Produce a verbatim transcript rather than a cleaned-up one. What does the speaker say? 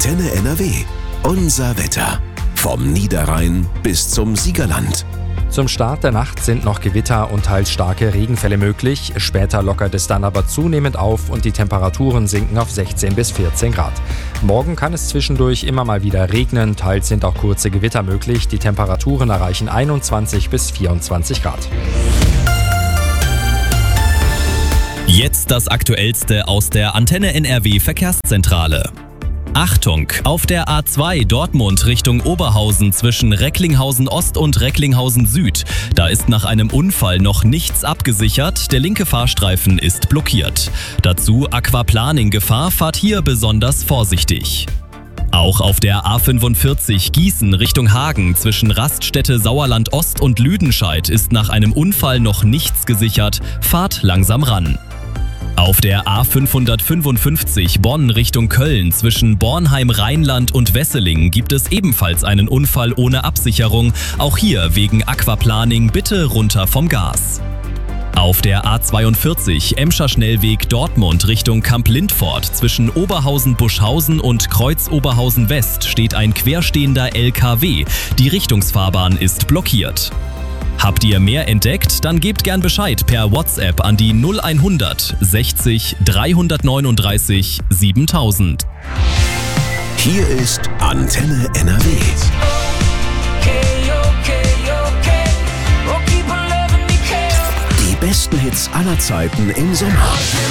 Antenne N R W. Unser Wetter. Vom Niederrhein bis zum Siegerland. Zum Start der Nacht sind noch Gewitter und teils starke Regenfälle möglich. Später lockert es dann aber zunehmend auf und die Temperaturen sinken auf sechzehn bis vierzehn Grad. Morgen kann es zwischendurch immer mal wieder regnen, teils sind auch kurze Gewitter möglich. Die Temperaturen erreichen einundzwanzig bis vierundzwanzig Grad. Jetzt das Aktuellste aus der Antenne N R W Verkehrszentrale. Achtung! Auf der A zwei Dortmund Richtung Oberhausen zwischen Recklinghausen Ost und Recklinghausen Süd. Da ist nach einem Unfall noch nichts abgesichert. Der linke Fahrstreifen ist blockiert. Dazu Aquaplaning-Gefahr, fahrt hier besonders vorsichtig. Auch auf der A fünfundvierzig Gießen Richtung Hagen zwischen Raststätte Sauerland Ost und Lüdenscheid ist nach einem Unfall noch nichts gesichert. Fahrt langsam ran. Auf der A fünfhundertfünfundfünfzig Bonn Richtung Köln zwischen Bornheim-Rheinland und Wesseling gibt es ebenfalls einen Unfall ohne Absicherung. Auch hier wegen Aquaplaning bitte runter vom Gas. Auf der A zweiundvierzig Emscher Schnellweg Dortmund Richtung Kamp-Lindfort zwischen Oberhausen-Buschhausen und Kreuz-Oberhausen West steht ein querstehender L K W. Die Richtungsfahrbahn ist blockiert. Habt ihr mehr entdeckt? Dann gebt gern Bescheid per WhatsApp an die null hundert sechzig dreihundertneununddreißig siebentausend. Hier ist Antenne N R W. Die besten Hits aller Zeiten im Sommer.